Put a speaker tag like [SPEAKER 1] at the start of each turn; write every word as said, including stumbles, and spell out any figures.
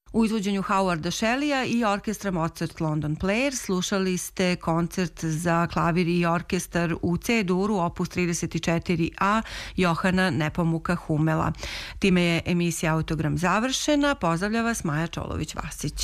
[SPEAKER 1] U izvođenju Howarda Shelleya i orkestra Mozart London Players slušali ste koncert za klavir i orkestar u C-duru opus trideset četiri a Johana Nepomuka Humela. Time je emisija Autogram završena. Pozdravlja vas Maja Čolović-Vasić.